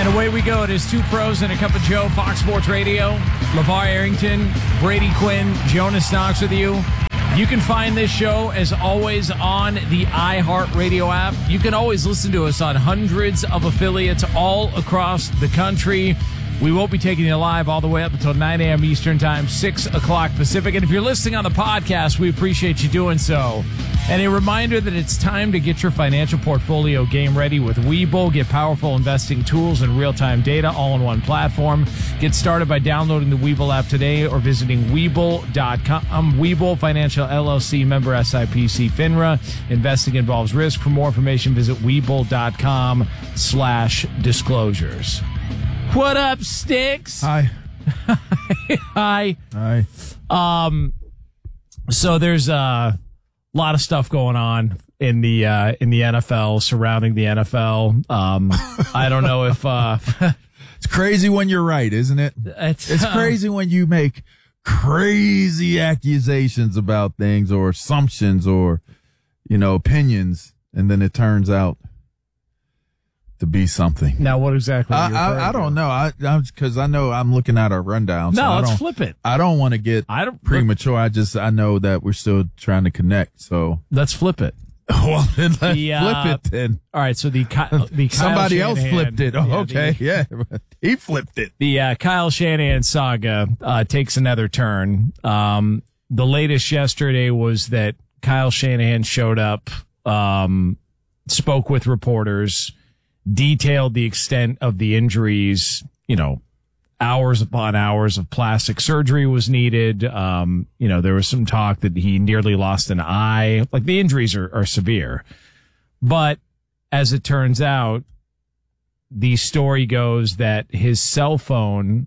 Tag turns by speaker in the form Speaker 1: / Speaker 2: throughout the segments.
Speaker 1: And away we go. It is Two Pros and a Cup of Joe, Fox Sports Radio. LeVar Arrington, Brady Quinn, Jonas Knox with you. You can find this show, as always, on the iHeartRadio app. You can always listen to us on hundreds of affiliates all across the country. We won't be taking you live all the way up until 9 a.m. Eastern Time, 6 o'clock Pacific. And if you're listening on the podcast, we appreciate you doing so. And a reminder that it's time to get your financial portfolio game ready with Webull. Get powerful investing tools and real-time data all in one platform. Get started by downloading the Webull app today or visiting Webull.com. Webull Financial LLC, member SIPC FINRA. Investing involves risk. For more information, visit Webull.com/disclosures. What up, Sticks?
Speaker 2: Hi.
Speaker 1: Hi.
Speaker 2: Hi.
Speaker 1: So there's a lot of stuff going on in the NFL, surrounding the NFL. I don't know if
Speaker 2: it's crazy when you're right, isn't it? It's crazy when you make crazy accusations about things or assumptions or, opinions, and then it turns out to be something.
Speaker 1: Now, what exactly?
Speaker 2: I don't know. Because I know I'm looking at our rundown.
Speaker 1: No,
Speaker 2: so
Speaker 1: let's flip it.
Speaker 2: I don't want to get premature. I know that we're still trying to connect. So
Speaker 1: let's flip it.
Speaker 2: Well, then let's flip it then.
Speaker 1: All right. So the Kyle
Speaker 2: somebody else
Speaker 1: Shanahan,
Speaker 2: flipped it. Oh, okay. He flipped it.
Speaker 1: The Kyle Shanahan saga takes another turn. The latest yesterday was that Kyle Shanahan showed up, spoke with reporters, detailed the extent of the injuries, hours upon hours of plastic surgery was needed. There was some talk that he nearly lost an eye. Like, the injuries are severe. But as it turns out, the story goes that his cell phone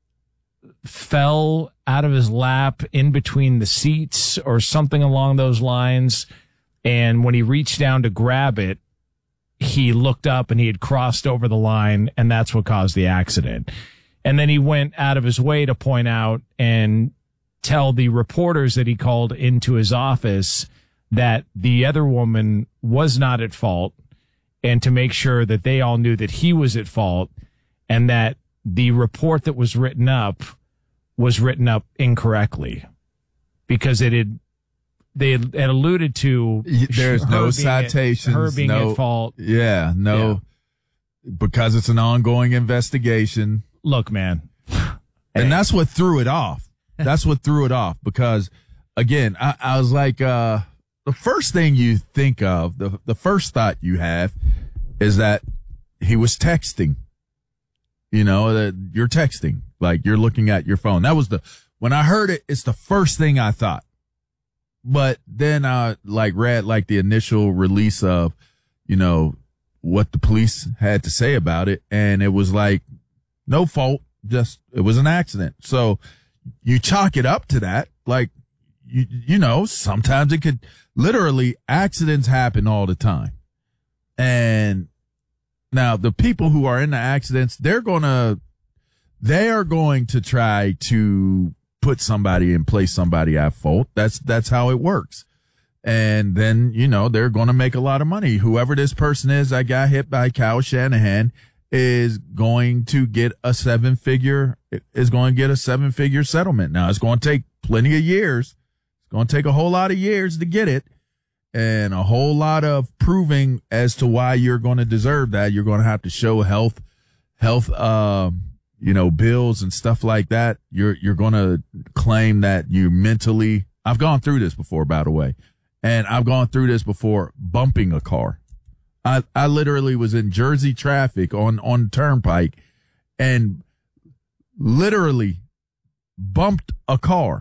Speaker 1: fell out of his lap in between the seats or something along those lines. And when he reached down to grab it, he looked up and he had crossed over the line, and that's what caused the accident. And then he went out of his way to point out and tell the reporters that he called into his office that the other woman was not at fault, and to make sure that they all knew that he was at fault, and that the report that was written up incorrectly, because they had alluded to
Speaker 2: there's no citations,
Speaker 1: her being at fault.
Speaker 2: Yeah, no, because it's an ongoing investigation.
Speaker 1: Look, man.
Speaker 2: And that's what threw it off. Because, again, I was like, the first thing you think of, the first thought you have is that he was texting. That you're texting, like you're looking at your phone. That was when I heard it, it's the first thing I thought. But then I read the initial release of, what the police had to say about it. And it was like, no fault, just, it was an accident. So you chalk it up to that. Like, sometimes it could literally, accidents happen all the time. And now the people who are in the accidents, they are going to try to put somebody and place somebody at fault. That's how it works. And then, they're going to make a lot of money. Whoever this person is that got hit by Kyle Shanahan is going to get a seven-figure settlement. Now, it's going to take plenty of years. It's going to take a whole lot of years to get it, and a whole lot of proving as to why you're going to deserve that. You're going to have to show health, bills and stuff like that. You're going to claim that you mentally, I've gone through this before, by the way, and I've gone through this before bumping a car. I literally was in Jersey traffic on Turnpike and literally bumped a car.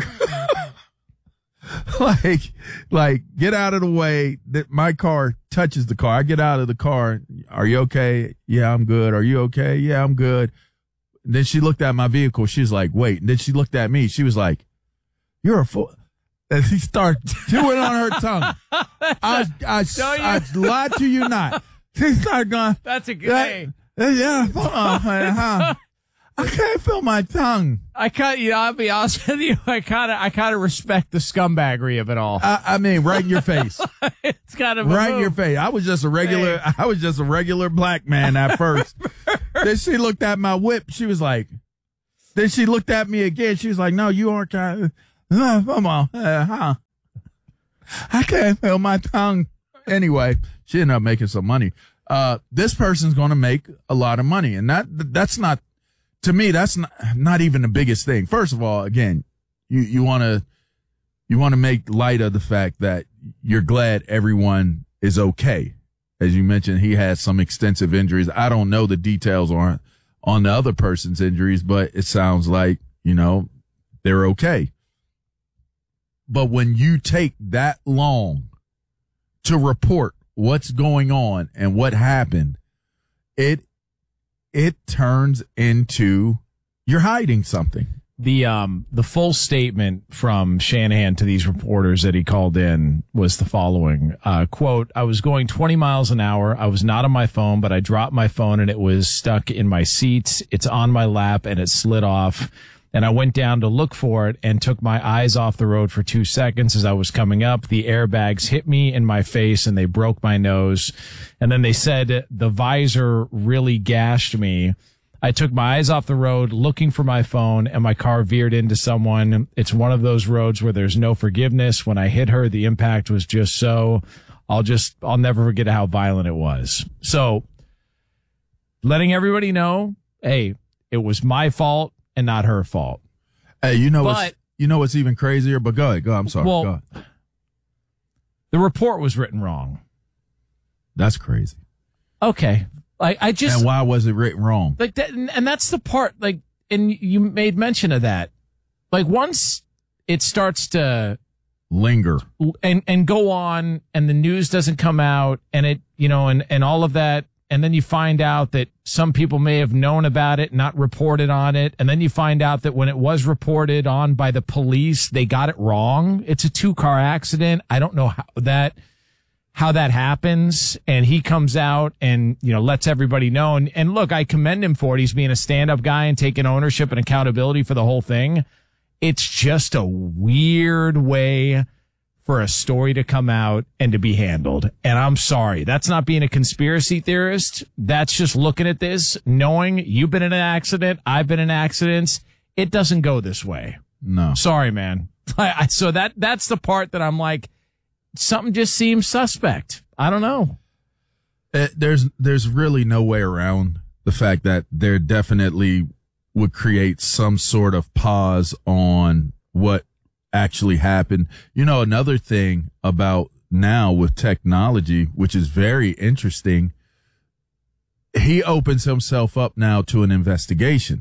Speaker 2: like get out of the way, that my car touches the car. I get out of the car. Are you okay? Yeah, I'm good. Are you okay? Yeah, I'm good. And then she looked at my vehicle. She's like, wait. And then she looked at me. She was like, you're a fool. And she started chewing on her tongue. I lied to you not. She started going.
Speaker 1: That's a good day.
Speaker 2: Yeah. I can't feel my tongue.
Speaker 1: I'll be honest with you. I kind of respect the scumbaggery of it all.
Speaker 2: I mean, right in your face.
Speaker 1: It's kind of
Speaker 2: right in your face. I was just a regular black man at first. Then she looked at my whip. She was like, then she looked at me again. She was like, no, you aren't kind of, come on. I can't feel my tongue. Anyway, she ended up making some money. This person's going to make a lot of money. And that's not, to me, that's not even the biggest thing. First of all, again, you want to make light of the fact that you're glad everyone is okay. As you mentioned, he has some extensive injuries. I don't know the details on the other person's injuries, but it sounds like, they're okay. But when you take that long to report what's going on and what happened, it turns into you're hiding something.
Speaker 1: The full statement from Shanahan to these reporters that he called in was the following, quote, I was going 20 miles an hour. I was not on my phone, but I dropped my phone and it was stuck in my seat. It's on my lap and it slid off. And I went down to look for it and took my eyes off the road for 2 seconds as I was coming up. The airbags hit me in my face and they broke my nose. And then they said the visor really gashed me. I took my eyes off the road looking for my phone and my car veered into someone. It's one of those roads where there's no forgiveness. When I hit her, the impact was just so, I'll never forget how violent it was. So letting everybody know, hey, it was my fault and not her fault.
Speaker 2: Hey, what's even crazier? But go ahead. I'm sorry.
Speaker 1: Well,
Speaker 2: go ahead.
Speaker 1: The report was written wrong.
Speaker 2: That's crazy.
Speaker 1: Okay. And
Speaker 2: why was it written wrong?
Speaker 1: Like that, and that's the part, like, and you made mention of that. Like, once it starts to
Speaker 2: linger
Speaker 1: and go on and the news doesn't come out and it, and all of that. And then you find out that some people may have known about it, not reported on it. And then you find out that when it was reported on by the police, they got it wrong. It's a 2-car accident. I don't know how that happens. And he comes out and, lets everybody know. And look, I commend him for it. He's being a stand-up guy and taking ownership and accountability for the whole thing. It's just a weird way for a story to come out and to be handled. And I'm sorry, that's not being a conspiracy theorist. That's just looking at this, knowing you've been in an accident, I've been in accidents. It doesn't go this way.
Speaker 2: No.
Speaker 1: Sorry, man. So that's the part that I'm like, something just seems suspect. I don't know.
Speaker 2: There's really no way around the fact that there definitely would create some sort of pause on what actually happened. Another thing about now with technology, which is very interesting, he opens himself up now to an investigation.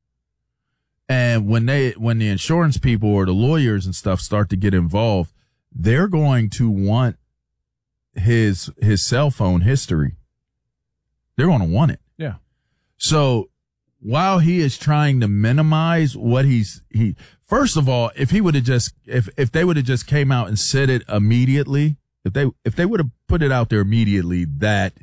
Speaker 2: And when the insurance people or the lawyers and stuff start to get involved, they're going to want his cell phone history. They're going to want it.
Speaker 1: Yeah.
Speaker 2: So while he is trying to minimize what first of all, if he would have just, if they would have just came out and said it immediately, if they would have put it out there immediately that,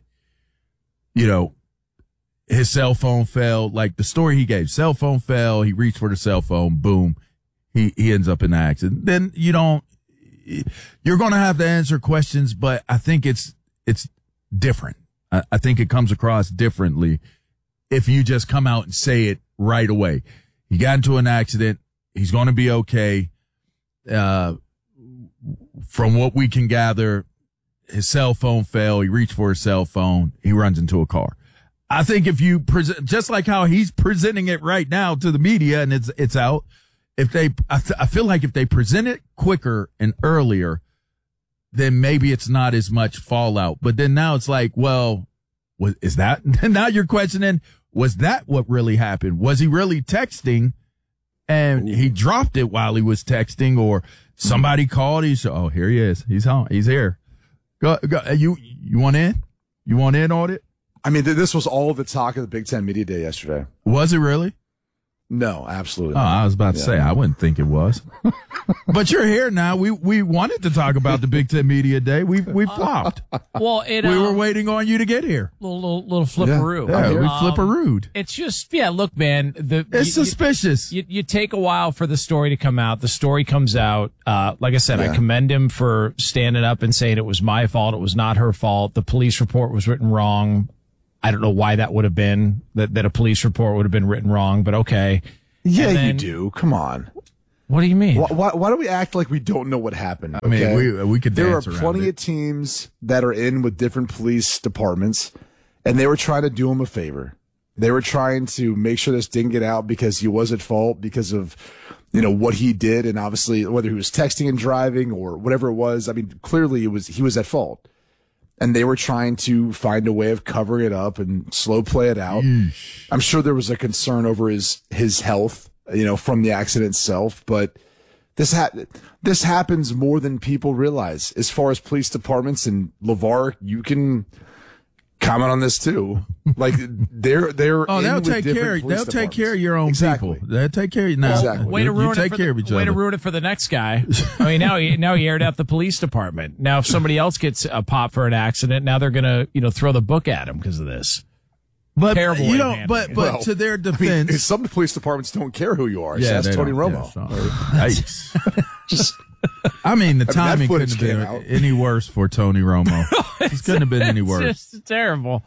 Speaker 2: his cell phone fell, like the story he gave, cell phone fell, he reached for the cell phone, boom, he ends up in an accident. Then you're going to have to answer questions, but I think it's different. I think it comes across differently if you just come out and say it right away. He got into an accident. He's going to be okay. From what we can gather, his cell phone fell. He reached for his cell phone. He runs into a car. I think if you present, just like how he's presenting it right now to the media and it's out, I feel like if they present it quicker and earlier, then maybe it's not as much fallout. But then now it's like, well, is that, now you're questioning, was that what really happened? Was he really texting and he dropped it while he was texting, or somebody called? He said, oh, here he is. He's home. He's here. Go. You want in? You want in on it?
Speaker 3: I mean, this was all the talk of the Big Ten Media Day yesterday.
Speaker 2: Was it really?
Speaker 3: No, absolutely
Speaker 2: Oh,
Speaker 3: not.
Speaker 2: I was about to say, I wouldn't think it was. But you're here now. We wanted to talk about the Big Ten Media Day. We flopped.
Speaker 1: Well,
Speaker 2: We were waiting on you to get here.
Speaker 1: little flipperoo.
Speaker 2: Yeah, we flipperooed.
Speaker 1: It's just, look, man,
Speaker 2: It's suspicious.
Speaker 1: You take a while for the story to come out. The story comes out. Like I said, I commend him for standing up and saying it was my fault. It was not her fault. The police report was written wrong. I don't know why that would have been, that a police report would have been written wrong, but okay.
Speaker 3: Yeah,
Speaker 1: And then-
Speaker 3: you do. Come on.
Speaker 1: What do you mean?
Speaker 3: Why do we act like we don't know what happened?
Speaker 2: I mean, we could
Speaker 3: There are
Speaker 2: dance around
Speaker 3: plenty
Speaker 2: it.
Speaker 3: of teams that are in with different police departments, and they were trying to do him a favor. They were trying to make sure this didn't get out because he was at fault because of, what he did, and obviously whether he was texting and driving or whatever it was. I mean, clearly he was at fault, and they were trying to find a way of covering it up and slow play it out. I'm sure there was a concern over his health, from the accident itself, but this happens more than people realize. As far as police departments, and LeVar, you can comment on this too. Like they're
Speaker 2: they'll take care. They'll take care of your own people. They'll take care of you. Now,
Speaker 3: Exactly.
Speaker 1: Way to ruin
Speaker 2: you take
Speaker 1: it for
Speaker 2: care of each
Speaker 1: way to
Speaker 2: other.
Speaker 1: ruin it for the next guy. I mean, now he aired out the police department. Now, if somebody else gets a pop for an accident, now they're gonna throw the book at him because of this.
Speaker 2: But
Speaker 1: Terrible way of handling
Speaker 2: but
Speaker 1: it.
Speaker 3: Well,
Speaker 2: to their
Speaker 3: I mean,
Speaker 2: defense,
Speaker 3: some police departments don't care who you are.
Speaker 2: yeah,
Speaker 3: That's
Speaker 2: they
Speaker 3: Tony
Speaker 2: don't.
Speaker 3: Romo.
Speaker 2: Yeah, so- Yikes.
Speaker 3: Just
Speaker 2: I mean, the
Speaker 3: that
Speaker 2: timing
Speaker 3: footage
Speaker 2: couldn't have
Speaker 3: came
Speaker 2: been any worse for Tony Romo. It couldn't have been any worse.
Speaker 1: It's just terrible.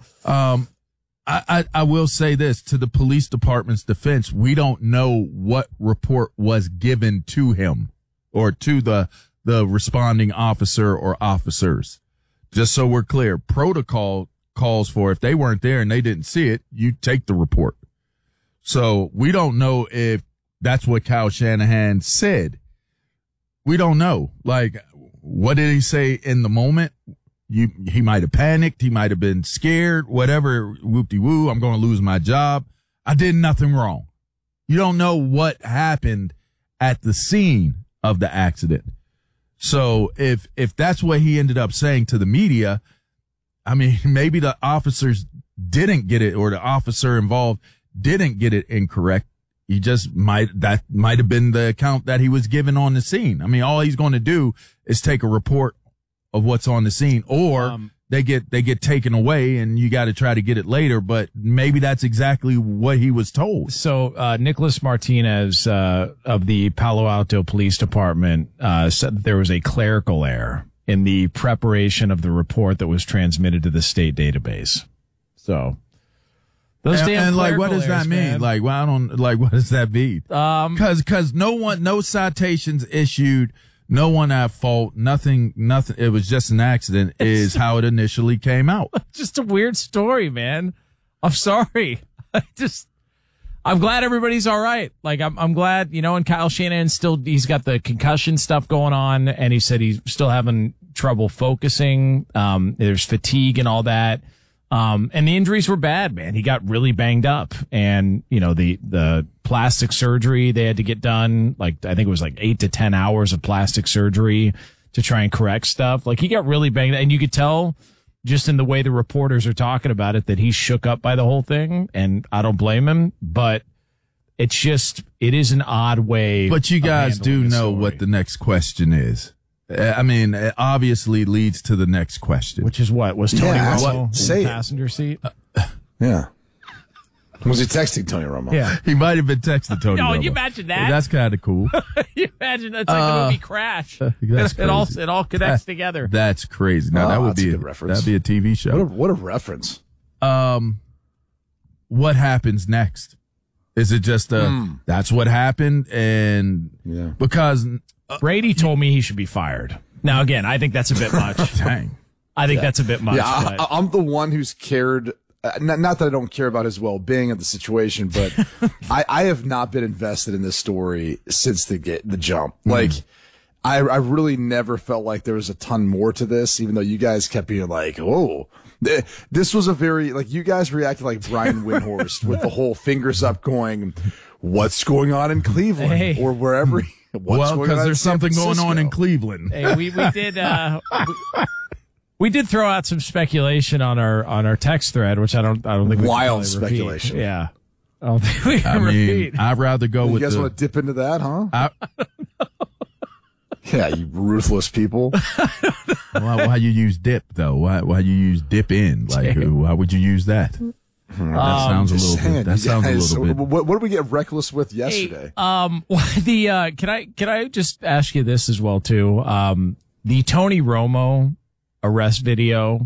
Speaker 2: I will say this to the police department's defense. We don't know what report was given to him or to the responding officer or officers. Just so we're clear, protocol calls for if they weren't there and they didn't see it, you take the report. So we don't know if that's what Kyle Shanahan said. We don't know. Like, what did he say in the moment? He might have panicked. He might have been scared, whatever. Whoop-de-woo. I'm going to lose my job. I did nothing wrong. You don't know what happened at the scene of the accident. So if that's what he ended up saying to the media, I mean, maybe the officers didn't get it, or the officer involved didn't get it incorrect. He just that might have been the account that he was given on the scene. I mean, all he's going to do is take a report of what's on the scene, or they get taken away and you got to try to get it later. But maybe that's exactly what he was told.
Speaker 1: So Nicholas Martinez of the Palo Alto Police Department said that there was a clerical error in the preparation of the report that was transmitted to the state database. So those damn
Speaker 2: and like, what
Speaker 1: clerical
Speaker 2: does that
Speaker 1: errors,
Speaker 2: mean?
Speaker 1: man.
Speaker 2: Like, well, I don't like. What does that mean? Because no citations issued. No one at fault. Nothing. It was just an accident. Is how it initially came out.
Speaker 1: Just a weird story, man. I'm sorry. I'm glad everybody's all right. Like, I'm glad, and Kyle Shanahan he's got the concussion stuff going on, and he said he's still having trouble focusing. There's fatigue and all that. And the injuries were bad, man. He got really banged up, and, the plastic surgery they had to get done, like, I think it was like 8 to 10 hours of plastic surgery to try and correct stuff. Like, he got really banged up, and you could tell just in the way the reporters are talking about it that he's shook up by the whole thing, and I don't blame him, but it is an odd way.
Speaker 2: But you guys do
Speaker 1: handling a
Speaker 2: know
Speaker 1: story.
Speaker 2: what the next question is. I mean, it obviously leads to the next question.
Speaker 1: Which is what? Was Tony
Speaker 3: Yeah,
Speaker 1: Romo in
Speaker 3: say
Speaker 1: the
Speaker 3: it.
Speaker 1: passenger seat?
Speaker 3: yeah. Was he texting Tony Romo?
Speaker 1: Yeah.
Speaker 2: He might have been texting Tony
Speaker 1: Oh,
Speaker 2: Romo.
Speaker 1: you imagine that?
Speaker 2: That's kind of cool.
Speaker 1: You imagine that's like the movie Crash.
Speaker 2: That's
Speaker 1: It all
Speaker 2: crazy.
Speaker 1: connects together.
Speaker 2: That's crazy. Now
Speaker 3: Oh,
Speaker 2: that would
Speaker 3: that's
Speaker 2: be
Speaker 3: a good reference.
Speaker 2: that'd be a TV show.
Speaker 3: What a reference.
Speaker 2: What happens next? Is it just that's what happened? And
Speaker 3: Yeah.
Speaker 2: because
Speaker 1: Brady told me he should be fired. Now, again, I think that's a bit much.
Speaker 2: dang,
Speaker 1: I think that's a bit much.
Speaker 3: Yeah,
Speaker 1: but
Speaker 3: I'm the one who's cared. Not that I don't care about his well-being of the situation, but I have not been invested in this story since the jump. Like, I really never felt like there was a ton more to this, even though you guys kept being like, "Oh, this was a very like." You guys reacted like Brian Windhorst with the whole fingers up, going, "What's going on in Cleveland
Speaker 1: Hey.
Speaker 3: or wherever?"
Speaker 2: well, because there's something going on in Cleveland.
Speaker 1: hey, we did we did throw out some speculation on our text thread, which I don't think we can
Speaker 3: Wild
Speaker 1: probably repeat.
Speaker 3: speculation.
Speaker 1: Yeah. don't think we can repeat.
Speaker 2: I'd rather go with
Speaker 3: you guys want to dip into that, huh? Yeah, you ruthless people.
Speaker 2: Why you use dip though? Why you use dip in? Like, why would you use that? That sounds a little bit. That sounds a little bit.
Speaker 3: What did we get reckless with yesterday?
Speaker 1: Can I just ask you this as well too? The Tony Romo arrest video.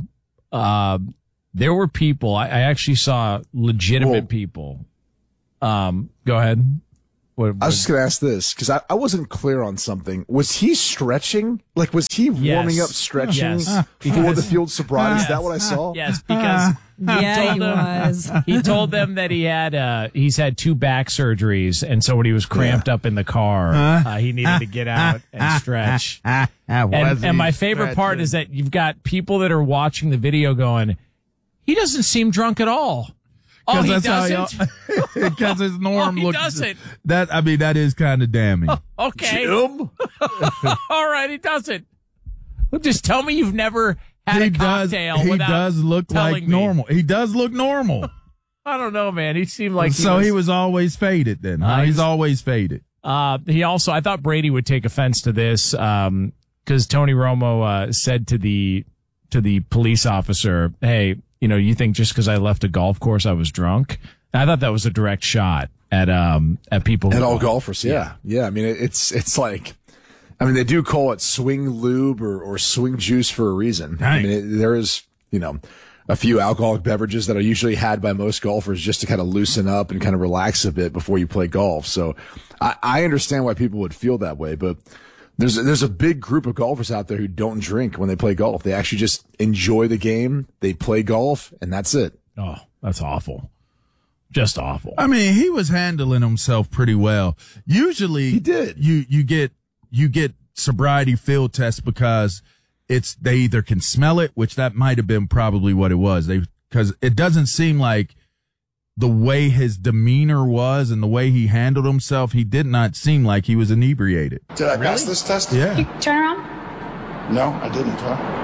Speaker 1: There were people. I actually saw legitimate people. Go ahead.
Speaker 3: I was just going to ask this because I wasn't clear on something. Was he stretching? Like, was he warming up stretching for the field sobriety? Is that what I saw?
Speaker 1: Yes, because
Speaker 4: he was.
Speaker 1: He told them that he's had 2 back surgeries, and so when he was cramped up in the car, he needed to get out and stretch. And my favorite part is that you've got people that are watching the video going, he doesn't seem drunk at all. Oh, he doesn't?
Speaker 2: Because his norm looks.
Speaker 1: Doesn't.
Speaker 2: That is kind of damning.
Speaker 1: Okay.
Speaker 3: Jim?
Speaker 1: All right, he doesn't. Well, just tell me you've never had a cocktail
Speaker 2: He
Speaker 1: without
Speaker 2: does look like
Speaker 1: me.
Speaker 2: normal. He does look normal.
Speaker 1: I don't know, man. He seemed like
Speaker 2: he was always faded then, huh? He's always faded.
Speaker 1: He also, I thought Brady would take offense to this, because Tony Romo said to the police officer, hey, you think just because I left a golf course I was drunk? And I thought that was a direct shot at people.
Speaker 3: At all golfers, yeah. I mean, it's like, they do call it swing lube or swing juice for a reason.
Speaker 2: Dang.
Speaker 3: I mean, there is, a few alcoholic beverages that are usually had by most golfers just to kind of loosen up and kind of relax a bit before you play golf. So I understand why people would feel that way, but there's a big group of golfers out there who don't drink when they play golf. They actually just enjoy the game. They play golf, and that's it.
Speaker 1: Oh, that's awful. Just awful.
Speaker 2: I mean, he was handling himself pretty well. Usually,
Speaker 3: he did.
Speaker 2: You get sobriety field tests because they either can smell it, which that might have been probably what it was. Because it doesn't seem like the way his demeanor was and the way he handled himself, he did not seem like he was inebriated.
Speaker 5: Did I pass this test?
Speaker 2: Yeah.
Speaker 4: Turn around.
Speaker 5: No, I didn't,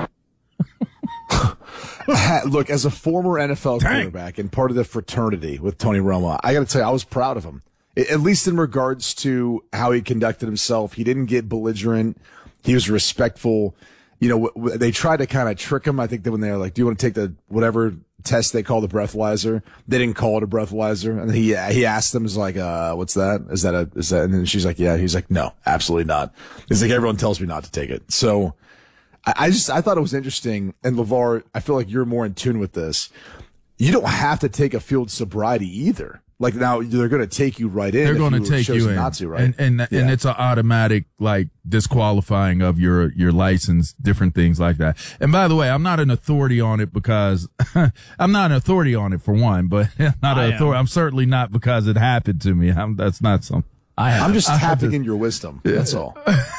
Speaker 5: huh?
Speaker 3: Look, as a former NFL quarterback and part of the fraternity with Tony Romo, I got to tell you, I was proud of him, at least in regards to how he conducted himself. He didn't get belligerent. He was respectful. They tried to kind of trick him. I think that when they were like, do you want to take the whatever test they call the breathalyzer? They didn't call it a breathalyzer. And he asked them, is like, what's that? Is that? And then she's like, yeah. He's like, no, absolutely not. He's like, everyone tells me not to take it. So I thought it was interesting. And LeVar, I feel like you're more in tune with this. You don't have to take a field sobriety either. Like now they're going to take you right in.
Speaker 2: They're going to take you in,
Speaker 3: not to, right?
Speaker 2: And it's an automatic like disqualifying of your license, different things like that. And by the way, I'm not an authority on it because I'm not an authority on it for one, but I'm certainly not because it happened to me. That's not something.
Speaker 3: I'm just tapping in your wisdom. That's all.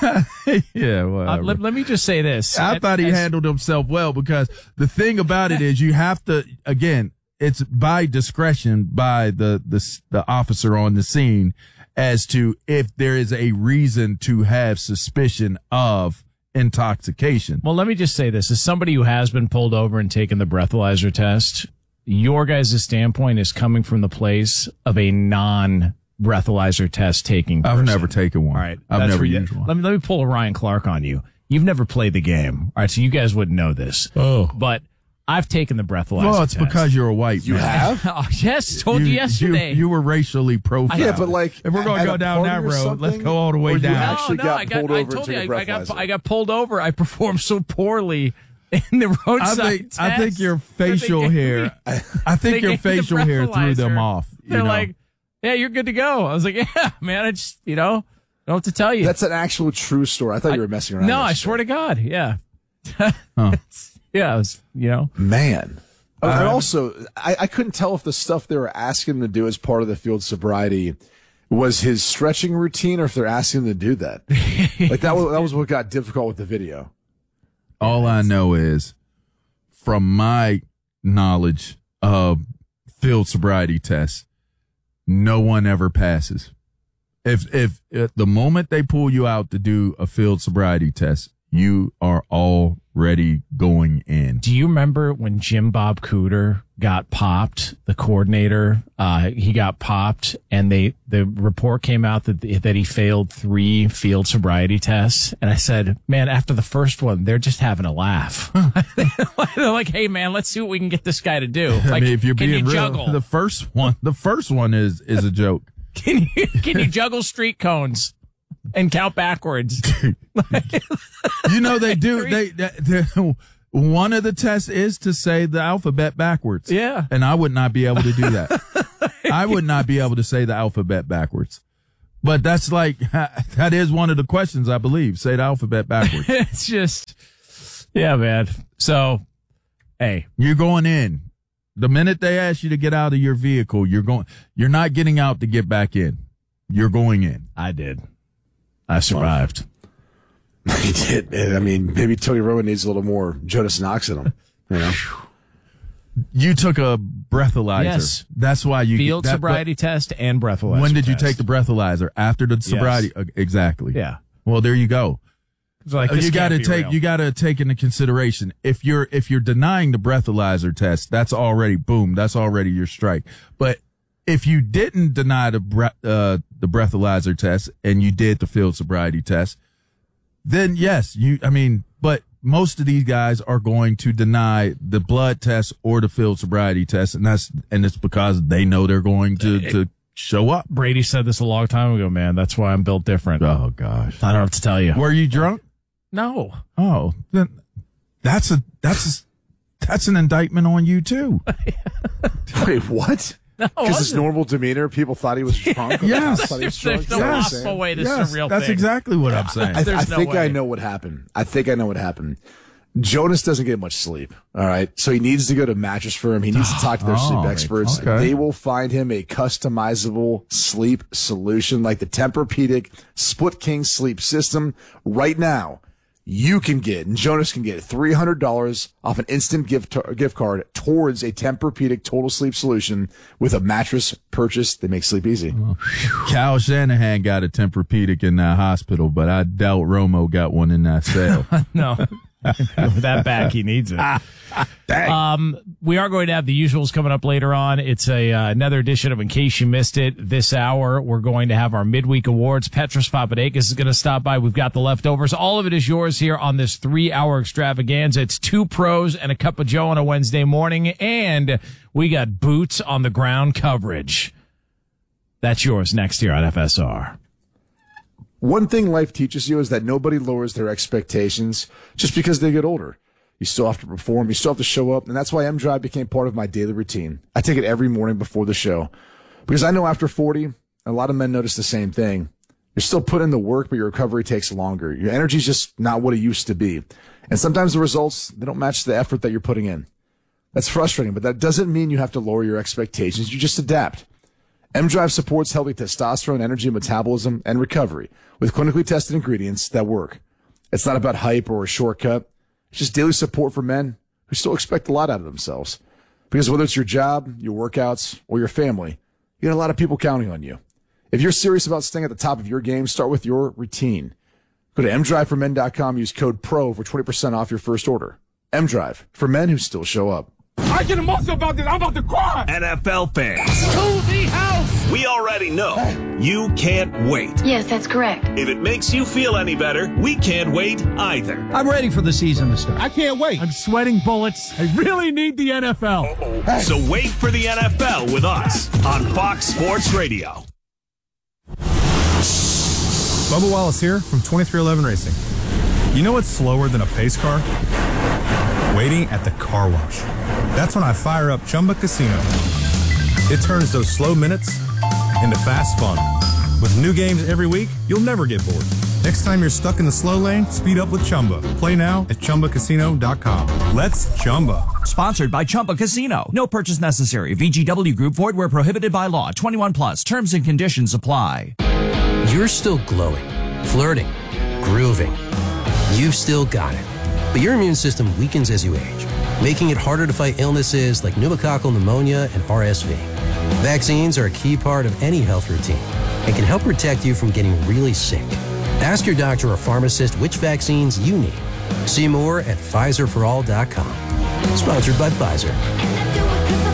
Speaker 2: Yeah. Whatever.
Speaker 1: Let me just say this.
Speaker 2: I thought he handled himself well because the thing about it is you have to, again, it's by discretion by the officer on the scene as to if there is a reason to have suspicion of intoxication.
Speaker 1: Well, let me just say this. As somebody who has been pulled over and taken the breathalyzer test, your guys' standpoint is coming from the place of a non-breathalyzer test taking person.
Speaker 2: I've never taken one.
Speaker 1: All right.
Speaker 2: I've never used one.
Speaker 1: Let me pull a Ryan Clark on you. You've never played the game. All right, so you guys wouldn't know this.
Speaker 2: Oh.
Speaker 1: But I've taken the breathalyzer
Speaker 2: Well, it's
Speaker 1: test.
Speaker 2: because you're a white
Speaker 3: You
Speaker 2: man.
Speaker 3: have?
Speaker 1: Oh, yes, told you yesterday.
Speaker 2: You were racially profiled.
Speaker 3: Yeah, but like,
Speaker 2: if we're going to go down that road, let's go all the way down.
Speaker 3: Actually got pulled over
Speaker 1: I
Speaker 3: and
Speaker 1: told
Speaker 3: took
Speaker 1: you,
Speaker 3: a breathalyzer.
Speaker 1: I got pulled over. I performed so poorly in the roadside test.
Speaker 2: I think your facial hair. I think your facial hair threw them off.
Speaker 1: They're like, "Yeah, you're good to go." I was like, "Yeah, man. I just, don't know what to tell you."
Speaker 3: That's an actual true story. I thought you were messing around.
Speaker 1: No, I swear to God, yeah. Yeah, it was,
Speaker 3: Man. And also, I couldn't tell if the stuff they were asking him to do as part of the field sobriety was his stretching routine or if they're asking him to do that. Like that was what got difficult with the video.
Speaker 2: All I know is, from my knowledge of field sobriety tests, no one ever passes. If the moment they pull you out to do a field sobriety test, you are already going in.
Speaker 1: Do you remember when Jim Bob Cooter got popped. The coordinator, he got popped, and the report came out that he failed 3 field sobriety tests. And I said, man, after the first one, they're just having a laugh. They're like, hey, man, let's see what we can get this guy to do. Like,
Speaker 2: I mean, if you're
Speaker 1: can
Speaker 2: being
Speaker 1: you
Speaker 2: real,
Speaker 1: juggle?
Speaker 2: the first one is a joke.
Speaker 1: Can you juggle street cones and count backwards?
Speaker 2: You know, they do. One of the tests is to say the alphabet backwards.
Speaker 1: Yeah.
Speaker 2: And I would not be able to do that. I would not be able to say the alphabet backwards. But that's like, that is one of the questions, I believe. Say the alphabet backwards.
Speaker 1: It's just, yeah, man. So, hey.
Speaker 2: You're going in. The minute they ask you to get out of your vehicle, you're not getting out to get back in. You're going in.
Speaker 1: I did. I survived.
Speaker 3: He did, man. I mean, maybe Tony Romo needs a little more Jonas Knox in him. You know?
Speaker 2: You took a breathalyzer.
Speaker 1: Yes.
Speaker 2: That's why you
Speaker 1: Field sobriety test and breathalyzer.
Speaker 2: When did you
Speaker 1: test.
Speaker 2: take the breathalyzer? After the sobriety?
Speaker 1: Yes.
Speaker 2: Exactly.
Speaker 1: Yeah.
Speaker 2: Well, there you go.
Speaker 1: Like,
Speaker 2: you got to take into consideration if you're denying the breathalyzer test, that's already boom. That's already your strike. But if you didn't deny the breathalyzer test and you did the field sobriety test, then yes, but most of these guys are going to deny the blood test or the field sobriety test, and it's because they know they're going to show up.
Speaker 1: Brady said this a long time ago, man. That's why I'm built different.
Speaker 2: Oh gosh,
Speaker 1: I don't have to tell you.
Speaker 2: Were you drunk?
Speaker 1: No.
Speaker 2: Oh, then that's an indictment on you too.
Speaker 3: Wait, what?
Speaker 1: No,
Speaker 3: because his normal demeanor, people thought he was drunk.
Speaker 2: Yes.
Speaker 3: Thought he was drunk.
Speaker 1: There's no possible way this is a real
Speaker 2: that's
Speaker 1: thing.
Speaker 2: exactly what I'm saying.
Speaker 3: I
Speaker 1: There's no
Speaker 3: think
Speaker 1: way.
Speaker 3: I know what happened. Jonas doesn't get much sleep. All right. So he needs to go to Mattress Firm. He needs to talk to their sleep experts.
Speaker 2: okay.
Speaker 3: They will find him a customizable sleep solution like the Tempur-Pedic Split King sleep system. Right now, you can get, and Jonas can get, $300 off an instant gift card towards a Tempur-Pedic total sleep solution with a mattress purchase. They make sleep easy.
Speaker 2: Cal Shanahan got a Tempur-Pedic in that hospital, but I doubt Romo got one in that sale.
Speaker 1: No. With that back, he needs it. We are going to have the usuals coming up later on. It's another edition of In Case You Missed It. This hour, we're going to have our midweek awards. Petros Papadakis is going to stop by. We've got the leftovers. All of it is yours here on this 3-hour extravaganza. It's 2 pros and a cup of Joe on a Wednesday morning, and we got boots on the ground coverage. That's yours next year on FSR.
Speaker 3: One thing life teaches you is that nobody lowers their expectations just because they get older. You still have to perform. You still have to show up. And that's why M-Drive became part of my daily routine. I take it every morning before the show because I know after 40, a lot of men notice the same thing. You're still putting in the work, but your recovery takes longer. Your energy's just not what it used to be. And sometimes the results, they don't match the effort that you're putting in. That's frustrating, but that doesn't mean you have to lower your expectations. You just adapt. M-Drive supports healthy testosterone, energy, metabolism, and recovery with clinically tested ingredients that work. It's not about hype or a shortcut. It's just daily support for men who still expect a lot out of themselves. Because whether it's your job, your workouts, or your family, you got a lot of people counting on you. If you're serious about staying at the top of your game, start with your routine. Go to mdriveformen.com, use code PRO for 20% off your first order. M-Drive, for men who still show up.
Speaker 5: I get emotional about this. I'm about to cry.
Speaker 6: NFL fans,
Speaker 5: To the house.
Speaker 6: we already know you can't wait.
Speaker 7: Yes, that's correct.
Speaker 6: If it makes you feel any better, we can't wait either.
Speaker 8: I'm ready for the season to start.
Speaker 5: I can't wait.
Speaker 1: I'm sweating bullets. I really need the NFL.
Speaker 6: So wait for the NFL with us on Fox Sports Radio.
Speaker 9: Bubba Wallace here from 2311 Racing. You know what's slower than a pace car? Waiting at the car wash. That's when I fire up Chumba Casino. It turns those slow minutes into fast fun. With new games every week, you'll never get bored. Next time you're stuck in the slow lane, speed up with Chumba. Play now at ChumbaCasino.com. Let's Chumba.
Speaker 10: Sponsored by Chumba Casino. No purchase necessary. VGW Group. Void where prohibited by law. 21 plus. Terms and conditions apply.
Speaker 11: You're still glowing, flirting, grooving. You've still got it. But your immune system weakens as you age, making it harder to fight illnesses like pneumococcal pneumonia and RSV. Vaccines are a key part of any health routine and can help protect you from getting really sick. Ask your doctor or pharmacist which vaccines you need. See more at PfizerForAll.com. Sponsored by Pfizer.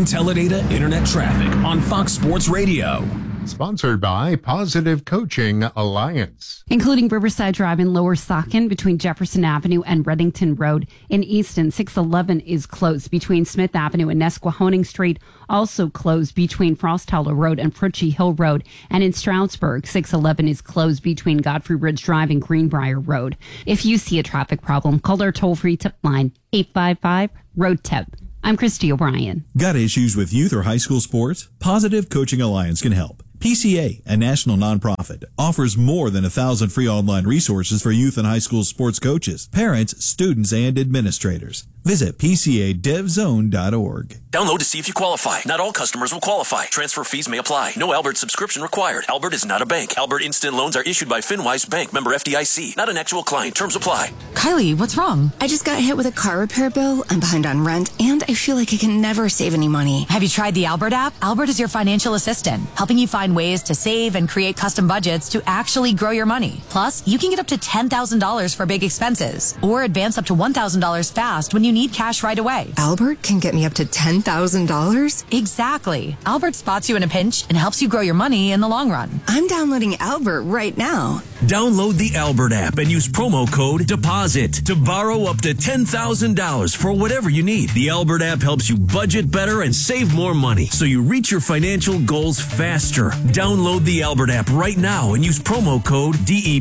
Speaker 6: Teledata Internet Traffic on Fox Sports Radio.
Speaker 7: Sponsored by Positive Coaching Alliance.
Speaker 8: Including Riverside Drive in Lower Saucon between Jefferson Avenue and Reddington Road. In Easton, 611 is closed between Smith Avenue and Nesquehoning Street. Also closed between Frost Hollow Road and Pritchie Hill Road. And in Stroudsburg, 611 is closed between Godfrey Ridge Drive and Greenbrier Road. If you see a traffic problem, call our toll-free tip line, 855-ROAD-TIP. I'm Christy O'Brien.
Speaker 12: Got issues with youth or high school sports? Positive Coaching Alliance can help. PCA, a national nonprofit, offers more than 1,000 free online resources for youth and high school sports coaches, parents, students, and administrators. Visit PCADevZone.org.
Speaker 13: Download to see if you qualify. Not all customers will qualify. Transfer fees may apply. No Albert subscription required. Albert is not a bank. Albert Instant Loans are issued by FinWise Bank, member FDIC. Not an actual client. Terms apply.
Speaker 14: Kylie, what's wrong? I just got hit with a car repair bill. I'm behind on rent, and I feel like I can never save any money.
Speaker 15: Have you tried the Albert app? Albert is your financial assistant, helping you find ways to save and create custom budgets to actually grow your money. Plus, you can get up to $10,000 for big expenses, or advance up to $1,000 fast when you need cash right away.
Speaker 14: Albert can get me up to $10,000?
Speaker 15: Exactly. Albert spots you in a pinch and helps you grow your money in the long run.
Speaker 14: I'm downloading Albert right now.
Speaker 6: Download the Albert app and use promo code DEPOSIT to borrow up to $10,000 for whatever you need. The Albert app helps you budget better and save more money so you reach your financial goals faster. Download the Albert app right now and use promo code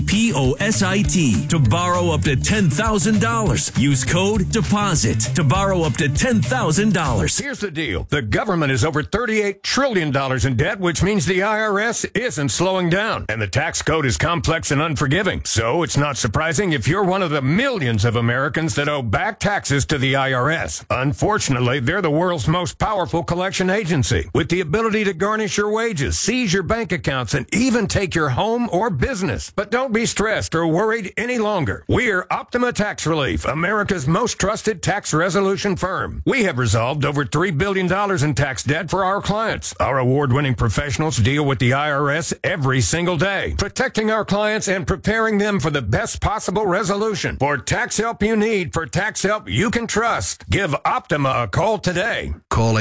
Speaker 6: DEPOSIT to borrow up to $10,000. Use code DEPOSIT to borrow up to $10,000.
Speaker 7: Here's the deal. The government is over $38 trillion in debt, which means the IRS isn't slowing down. And the tax code is complex and unforgiving. So it's not surprising if you're one of the millions of Americans that owe back taxes to the IRS. Unfortunately, they're the world's most powerful collection agency, with the ability to garnish your wages, seize your bank accounts, and even take your home or business. But don't be stressed or worried any longer. We're Optima Tax Relief, America's most trusted tax resolution firm. We have resolved over $3 billion in tax debt for our clients. Our award-winning professionals deal with the IRS every single day, protecting our clients and preparing them for the best possible resolution. For tax help you need, for tax help you can trust, give Optima a call today.
Speaker 16: Call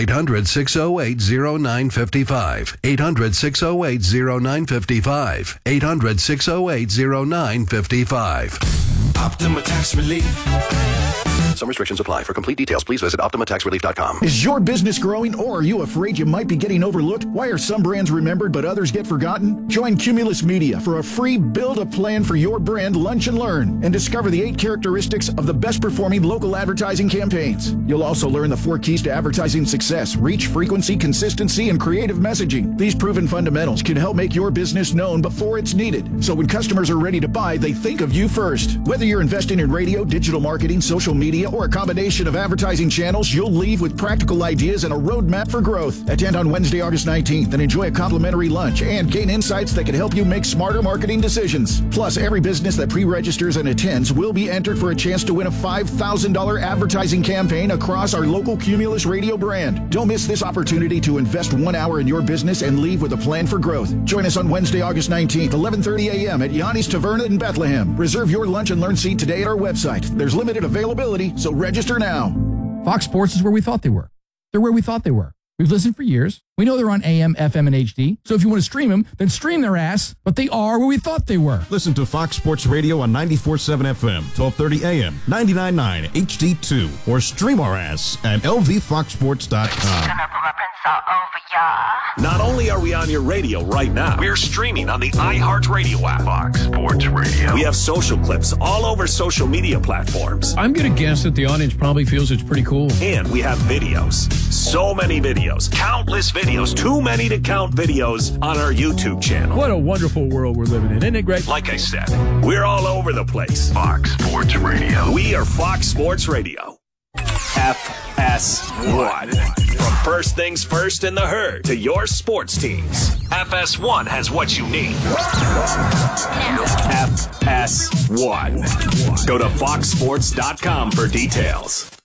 Speaker 16: 800-608-0955. 800-608-0955. 800-608-0955.
Speaker 6: Optima Tax Relief.
Speaker 16: Some restrictions apply. For complete details, please visit OptimaTaxRelief.com.
Speaker 17: Is your business growing, or are you afraid you might be getting overlooked? Why are some brands remembered but others get forgotten? Join Cumulus Media for a free Build a Plan for Your Brand Lunch and Learn and discover the 8 characteristics of the best performing local advertising campaigns. You'll also learn the 4 keys to advertising success: reach, frequency, consistency, and creative messaging. These proven fundamentals can help make your business known before it's needed, so when customers are ready to buy, they think of you first. Whether you're investing in radio, digital marketing, social media, or a combination of advertising channels, you'll leave with practical ideas and a roadmap for growth. Attend on Wednesday, August 19th and enjoy a complimentary lunch and gain insights that can help you make smarter marketing decisions. Plus, every business that pre-registers and attends will be entered for a chance to win a $5,000 advertising campaign across our local Cumulus radio brand. Don't miss this opportunity to invest 1 hour in your business and leave with a plan for growth. Join us on Wednesday, August 19th, 11:30 a.m. at Yanni's Taverna in Bethlehem. Reserve your lunch and learn seat today at our website. There's limited availability, so register now.
Speaker 18: Fox Sports is where we thought they were. They're where we thought they were. We've listened for years. We know they're on AM, FM, and HD. So if you want to stream them, then stream their ass. But they are where we thought they were.
Speaker 19: Listen to Fox Sports Radio on 94.7 FM, 1230 AM, 99.9 HD2, or stream our ass at lvfoxsports.com.
Speaker 6: Not only are we on your radio right now, we're streaming on the iHeartRadio app. Fox Sports Radio. We have social clips all over social media platforms.
Speaker 1: I'm going to guess that the audience probably feels it's pretty cool.
Speaker 6: And we have videos. So many videos. Countless videos. Too many to count videos on our YouTube channel.
Speaker 1: What a wonderful world we're living in. Isn't it great?
Speaker 6: Like I said, we're all over the place. Fox Sports Radio. We are Fox Sports Radio. FS1. From first things first in the herd to your sports teams, FS1 has what you need. FS1. Go to foxsports.com for details.